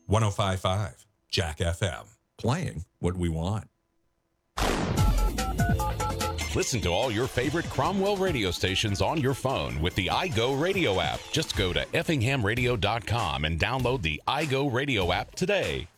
105.5 Jack FM. Playing what we want. Listen to all your favorite Cromwell radio stations on your phone with the iGo Radio app. Just go to effinghamradio.com and download the iGo Radio app today.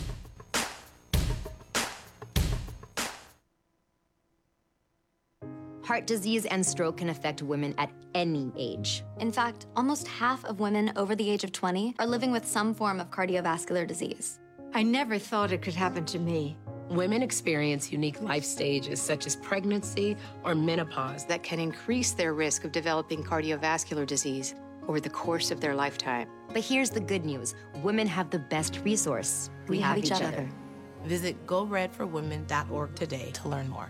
Heart disease and stroke can affect women at any age. In fact, almost half of women over the age of 20 are living with some form of cardiovascular disease. I never thought it could happen to me. Women experience unique life stages such as pregnancy or menopause that can increase their risk of developing cardiovascular disease over the course of their lifetime. But here's the good news. Women have the best resource. We have each other. Visit GoRedForWomen.org today to learn more.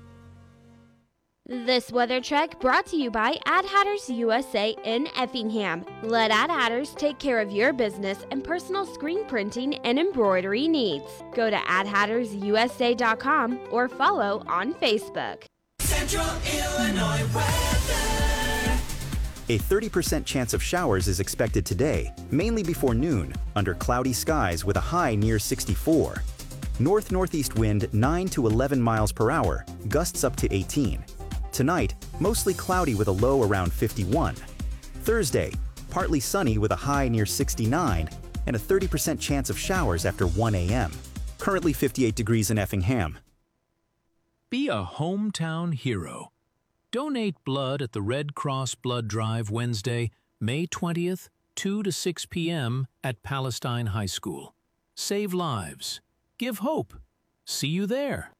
This weather check brought to you by Ad Hatters USA in Effingham. Let Ad Hatters take care of your business and personal screen printing and embroidery needs. Go to adhattersusa.com or follow on Facebook. Central Illinois weather. A 30% chance of showers is expected today, mainly before noon, under cloudy skies with a high near 64. North-northeast wind 9 to 11 miles per hour, gusts up to 18. Tonight, mostly cloudy with a low around 51. Thursday, partly sunny with a high near 69 and a 30% chance of showers after 1 a.m. Currently 58 degrees in Effingham. Be a hometown hero. Donate blood at the Red Cross Blood Drive Wednesday, May 20th, 2 to 6 p.m. at Palestine High School. Save lives. Give hope. See you there.